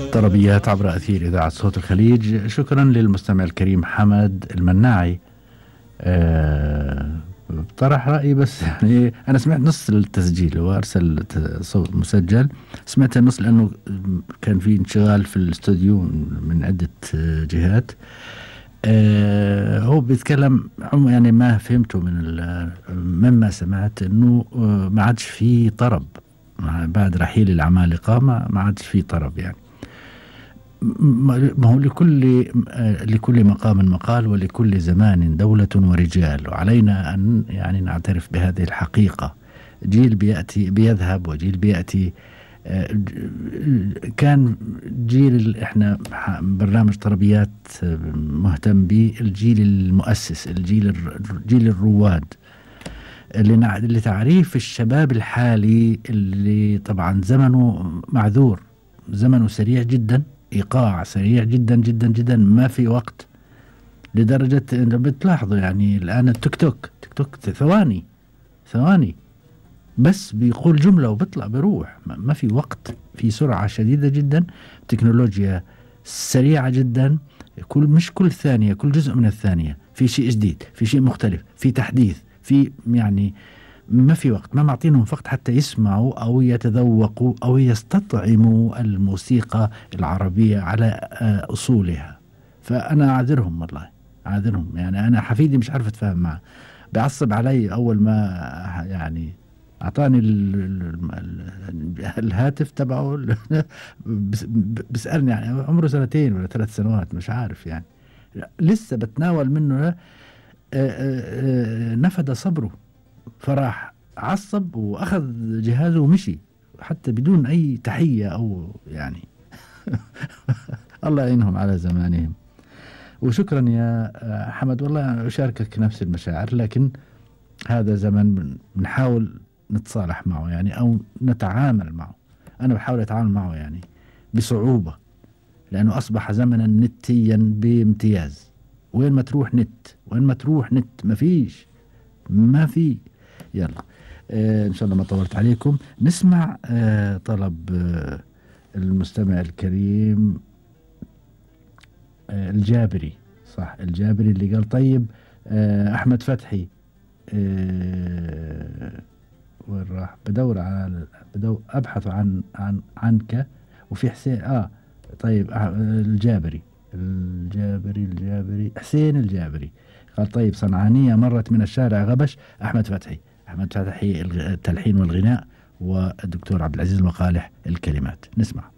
طربيات عبر أثير إذاعة صوت الخليج. شكرا للمستمع الكريم حمد المناعي. طرح رأيي، بس يعني أنا سمعت نص التسجيل، هو أرسل صوت مسجل، سمعت النص لأنه كان في انشغال في الاستوديو من عدة جهات. هو بيتكلم يعني ما فهمته مما سمعت أنه ما عادش في طرب بعد رحيل العمالقة، ما عادش في طرب. يعني ما هو لكل مقام مقال، ولكل زمان دولة ورجال، وعلينا أن يعني نعترف بهذه الحقيقة. جيل بيأتي بيذهب وجيل بيأتي. كان جيل احنا برنامج طربيات مهتم به، الجيل المؤسس، جيل الرواد لتعريف الشباب الحالي اللي طبعا زمنه معذور، زمنه سريع جدا، إيقاع سريع جدا جدا جدا، ما في وقت. لدرجة بتلاحظوا يعني الآن التيك توك ثواني بس بيقول جملة وبيطلع بيروح، ما في وقت، في سرعة شديدة جدا، تكنولوجيا سريعة جدا، مش كل ثانية، كل جزء من الثانية في شيء جديد، في شيء مختلف، في تحديث، في يعني ما في وقت، ما معطينهم وقت حتى يسمعوا أو يتذوقوا أو يستطعموا الموسيقى العربية على أصولها. فأنا أعذرهم، والله أعذرهم. يعني أنا حفيدي مش عارف أتفاهم معه، بيعصب علي أول ما يعني أعطاني الهاتف تبعه بسألني، يعني عمره 2 ولا 3 سنوات مش عارف، يعني لسه بتناول منه. نفد صبره، فراح عصب وأخذ جهازه ومشي حتى بدون أي تحية أو يعني الله يعينهم على زمانهم. وشكرا يا حمد، والله أشاركك نفس المشاعر، لكن هذا زمن بنحاول نتصالح معه يعني، أو نتعامل معه. أنا بحاول أتعامل معه يعني بصعوبة، لأنه أصبح زمنا نتيا بامتياز. وين ما تروح نت، ما في. يلا إن شاء الله ما طولت عليكم. نسمع طلب المستمع الكريم الجابري، صح، الجابري اللي قال طيب أحمد فتحي. وين راح؟ بدور أبحث عنك. وفي حسين طيب الجابري حسين الجابري قال طيب صنعانية مرت من الشارع غبش. أحمد فتحي التلحين والغناء، والدكتور عبد العزيز المقالح الكلمات. نسمع.